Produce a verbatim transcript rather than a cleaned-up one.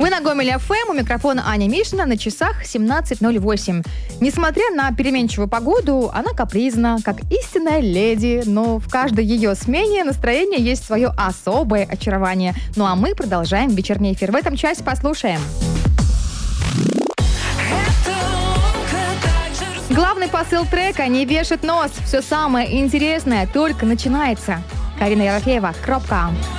Вы на Гомель эф эм, у микрофона Аня Мишина, на часах семнадцать ноль восемь. Несмотря на переменчивую погоду, она капризна, как истинная леди, но в каждой ее смене настроение есть свое особое очарование. Ну а мы продолжаем вечерний эфир. В этом часе послушаем. Главный посыл трека: не вешать нос, все самое интересное только начинается. Карина Ерофеева, Кропка.